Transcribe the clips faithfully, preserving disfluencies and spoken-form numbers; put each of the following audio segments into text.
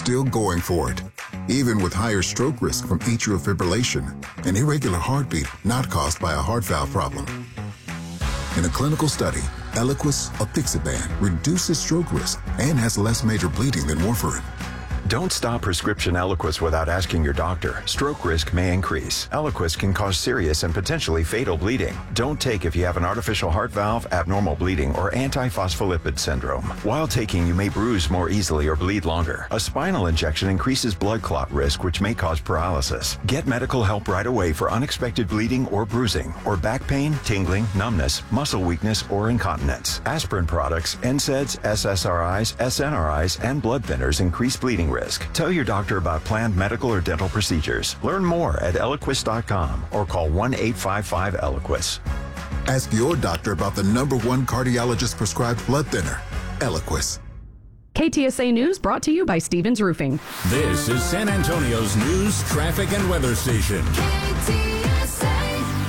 still going for it, even with higher stroke risk from atrial fibrillation, an irregular heartbeat not caused by a heart valve problem. In a clinical study, Eliquis apixaban reduces stroke risk and has less major bleeding than warfarin. Don't stop prescription Eliquis without asking your doctor. Stroke risk may increase. Eliquis can cause serious and potentially fatal bleeding. Don't take if you have an artificial heart valve, abnormal bleeding, or antiphospholipid syndrome. While taking, you may bruise more easily or bleed longer. A spinal injection increases blood clot risk, which may cause paralysis. Get medical help right away for unexpected bleeding or bruising, or back pain, tingling, numbness, muscle weakness, or incontinence. Aspirin products, N SAIDs, S S R Is, S N R Is, and blood thinners increase bleeding risk. Tell your doctor about planned medical or dental procedures. Learn more at Eliquis dot com or call one eight five five Eliquis. Ask your doctor about the number one cardiologist prescribed blood thinner, Eliquis. K T S A News brought to you by Stevens Roofing. This is San Antonio's news, traffic, and weather station. K T S A.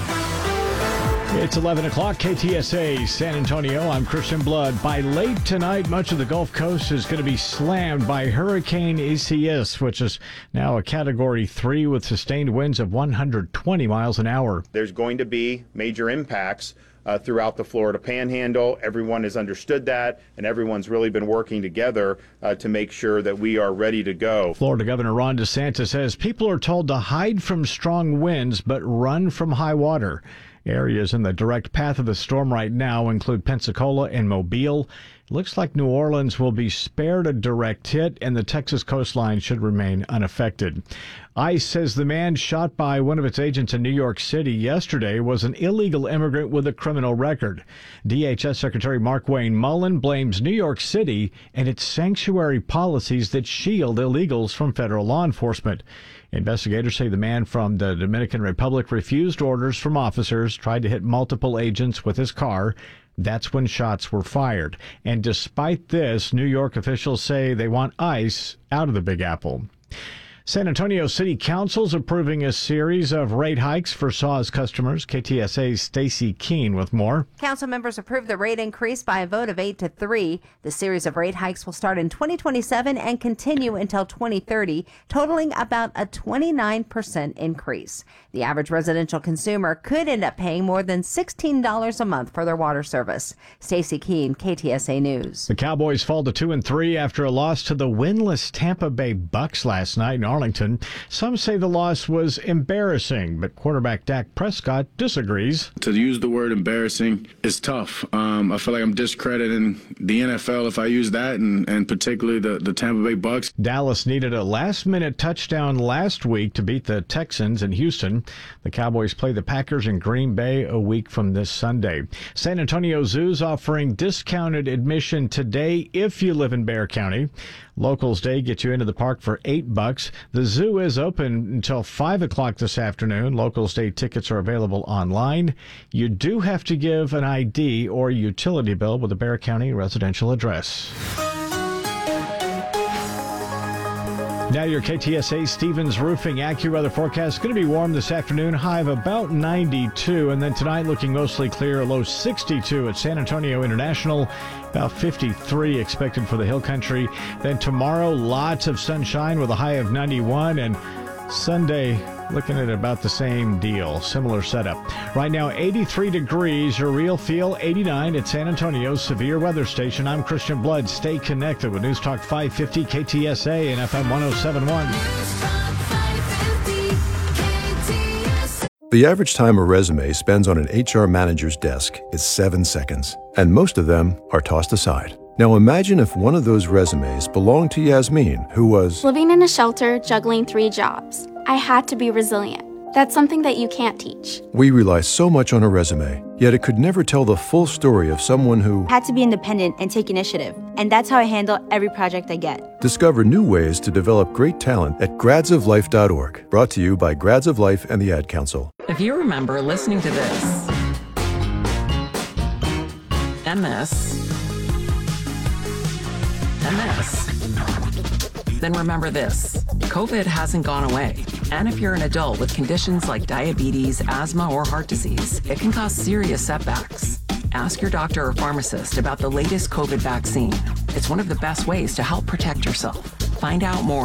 It's eleven o'clock, K T S A, San Antonio. I'm Christian Blood. By late tonight, much of the Gulf Coast is going to be slammed by Hurricane Isaias, which is now a Category three with sustained winds of one hundred twenty miles an hour. There's going to be major impacts uh, throughout the Florida Panhandle. Everyone has understood that, and everyone's really been working together uh, to make sure that we are ready to go. Florida Governor Ron DeSantis says people are told to hide from strong winds but run from high water. Areas in the direct path of the storm right now include Pensacola and Mobile. It looks like New Orleans will be spared a direct hit, and the Texas coastline should remain unaffected. ICE says the man shot by one of its agents in New York City yesterday was an illegal immigrant with a criminal record. D H S Secretary Markwayne Mullin blames New York City and its sanctuary policies that shield illegals from federal law enforcement. Investigators say the man from the Dominican Republic refused orders from officers, tried to hit multiple agents with his car. That's when shots were fired. And despite this, New York officials say they want ICE out of the Big Apple. San Antonio City Council's approving a series of rate hikes for S A W's customers. K T S A's Stacy Keene with more. Council members approved the rate increase by a vote of eight to three. The series of rate hikes will start in twenty twenty-seven and continue until twenty thirty, totaling about a twenty-nine percent increase. The average residential consumer could end up paying more than sixteen dollars a month for their water service. Stacy Keene, K T S A News. The Cowboys fall to two and three after a loss to the winless Tampa Bay Bucks last night in Arlington. Some say the loss was embarrassing, but quarterback Dak Prescott disagrees. To use the word embarrassing is tough. Um, I feel like I'm discrediting the N F L if I use that, and, and particularly the, the Tampa Bay Bucks. Dallas needed a last-minute touchdown last week to beat the Texans in Houston. The Cowboys play the Packers in Green Bay a week from this Sunday. San Antonio Zoo's offering discounted admission today if you live in Bexar County. Locals Day gets you into the park for eight bucks. The zoo is open until five o'clock this afternoon. Locals Day tickets are available online. You do have to give an I D or utility bill with a Bexar County residential address. Now your K T S A Stevens Roofing AccuWeather forecast. Going to be warm this afternoon, high of about ninety-two, and then tonight looking mostly clear, low sixty-two at San Antonio International, about fifty-three expected for the Hill Country. Then tomorrow, lots of sunshine with a high of ninety-one, and Sunday looking at about the same deal, similar setup. Right now, eighty-three degrees, your real feel, eighty-nine at San Antonio's severe weather station. I'm Christian Blood. Stay connected with News Talk five fifty K T S A and F M one oh seven point one. The average time a resume spends on an H R manager's desk is seven seconds, and most of them are tossed aside. Now imagine if one of those resumes belonged to Yasmin, who was living in a shelter, juggling three jobs. I had to be resilient. That's something that you can't teach. We rely so much on a resume, yet it could never tell the full story of someone who had to be independent and take initiative. And that's how I handle every project I get. Discover new ways to develop great talent at grads of life dot org. Brought to you by Grads of Life and the Ad Council. If you remember listening to this and this and this, then remember this. COVID hasn't gone away. And if you're an adult with conditions like diabetes, asthma, or heart disease, it can cause serious setbacks. Ask your doctor or pharmacist about the latest COVID vaccine. It's one of the best ways to help protect yourself. Find out more